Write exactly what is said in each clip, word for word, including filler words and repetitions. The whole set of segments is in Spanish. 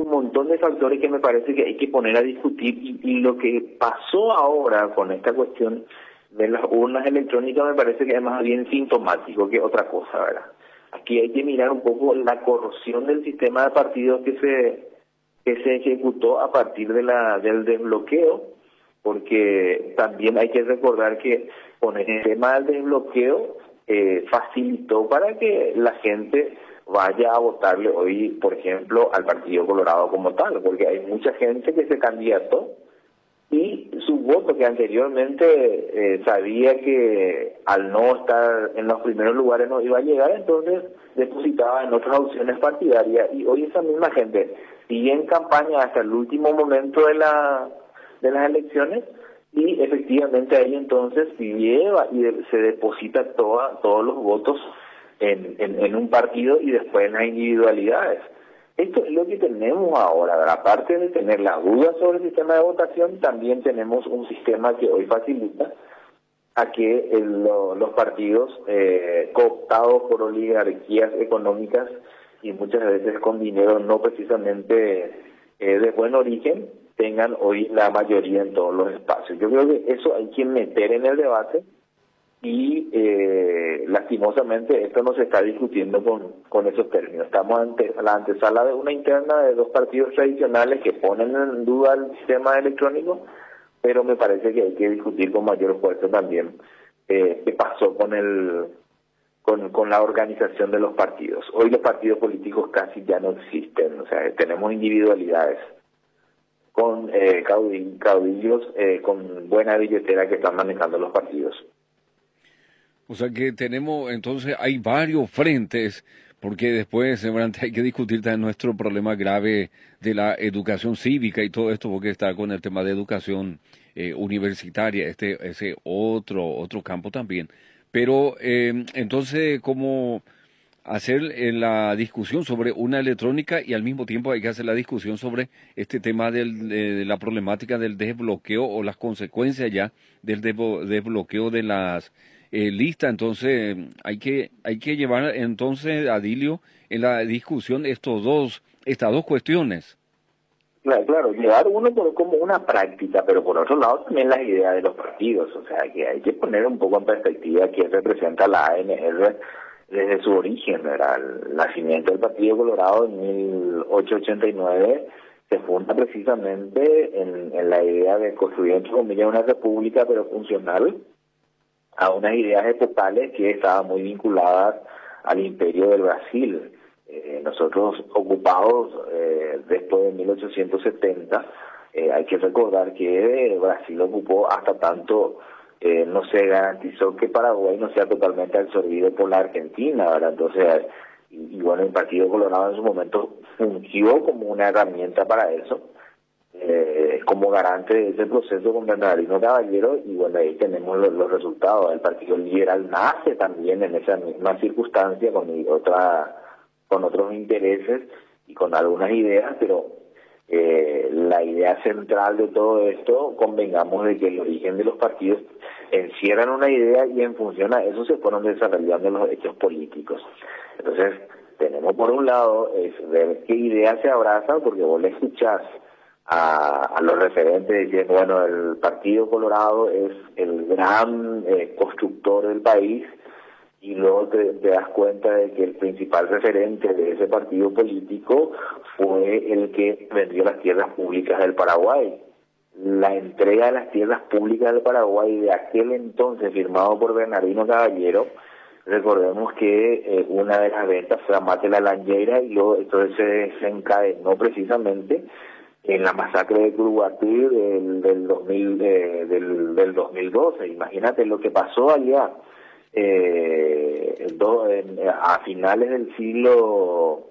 montón de factores que me parece que hay que poner a discutir y, y lo que pasó ahora con esta cuestión de las urnas electrónicas me parece que es más bien sintomático que otra cosa, ¿verdad? Aquí hay que mirar un poco la corrosión del sistema de partidos que se que se ejecutó a partir de la del desbloqueo, porque también hay que recordar que con el tema del desbloqueo eh, facilitó para que la gente vaya a votarle hoy, por ejemplo, al Partido Colorado como tal, porque hay mucha gente que se candidató y su voto que anteriormente eh, sabía que al no estar en los primeros lugares no iba a llegar, entonces depositaba en otras opciones partidarias y hoy esa misma gente sigue en campaña hasta el último momento de la de las elecciones y efectivamente ahí entonces lleva y se deposita toda, todos los votos en, en, en un partido y después en las individualidades. Esto es lo que tenemos ahora, ¿verdad? Aparte de tener las dudas sobre el sistema de votación, también tenemos un sistema que hoy facilita a que el, lo, los partidos eh, cooptados por oligarquías económicas y muchas veces con dinero no precisamente eh, de buen origen, tengan hoy la mayoría en todos los espacios. Yo creo que eso hay que meter en el debate y eh, lastimosamente esto no se está discutiendo con, con esos términos. Estamos ante la antesala de una interna de dos partidos tradicionales que ponen en duda el sistema electrónico, pero me parece que hay que discutir con mayor fuerza también eh, qué pasó con el con, con la organización de los partidos. Hoy los partidos políticos casi ya no existen, o sea, tenemos individualidades con eh, caudillos eh, con buena billetera que están manejando los partidos. O sea que tenemos, entonces hay varios frentes, porque después seguramente hay que discutir también nuestro problema grave de la educación cívica y todo esto, porque está con el tema de educación eh, universitaria, este ese otro otro campo también. Pero eh, entonces, ¿cómo hacer eh, la discusión sobre una electrónica y al mismo tiempo hay que hacer la discusión sobre este tema del, de, de la problemática del desbloqueo o las consecuencias ya del desbloqueo de las eh, listas? Entonces hay que hay que llevar entonces a Dilio en la discusión estos dos estas dos cuestiones. Claro, claro, llevar uno por, como una práctica, pero por otro lado también las ideas de los partidos, o sea que hay que poner un poco en perspectiva qué representa la A N R desde su origen, ¿verdad? El nacimiento del Partido Colorado en mil ochocientos ochenta y nueve se funda precisamente en, en la idea de construir, entre comillas, una república, pero funcional, a unas ideas epocales que estaban muy vinculadas al imperio del Brasil. Eh, nosotros ocupados eh, después de mil ochocientos setenta, eh, hay que recordar que Brasil ocupó hasta tanto eh, no se garantizó que Paraguay no sea totalmente absorbido por la Argentina, ¿verdad? Entonces, y, y bueno, el Partido Colorado en su momento fungió como una herramienta para eso, eh, como garante de ese proceso con Bernardino Caballero, y bueno, ahí tenemos los, los resultados. El Partido Liberal nace también en esa misma circunstancia con otra con otros intereses y con algunas ideas, pero eh, la idea central de todo esto, convengamos de que el origen de los partidos encierran una idea y en función a eso se fueron desarrollando los hechos políticos. Entonces, tenemos por un lado es ver qué ideas se abrazan, porque vos le escuchás a, a los referentes diciendo, bueno, el Partido Colorado es el gran eh, constructor del país, y luego te, te das cuenta de que el principal referente de ese partido político fue el que vendió las tierras públicas del Paraguay. La entrega de las tierras públicas del Paraguay de aquel entonces, firmado por Bernardino Caballero, recordemos que eh, una de las ventas fue a Mate la Langeira, y luego entonces se desencadenó precisamente en la masacre de Curuguatí del, del, dos mil, eh, del, del dos mil doce. Imagínate lo que pasó allá. Eh, do, en, a finales del siglo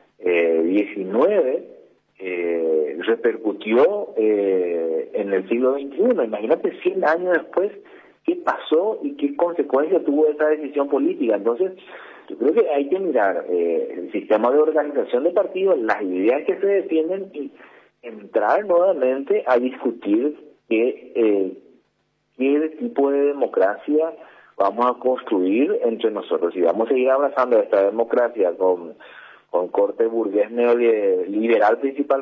diecinueve eh, repercutió eh, en el siglo veintiuno. Imagínate cien años después qué pasó y qué consecuencias tuvo esa decisión política. Entonces yo creo que hay que mirar eh, el sistema de organización de partidos, las ideas que se defienden, y entrar nuevamente a discutir qué, eh, qué tipo de democracia vamos a construir entre nosotros. Si vamos a seguir abrazando esta democracia con, con corte burgués neoliberal principalmente,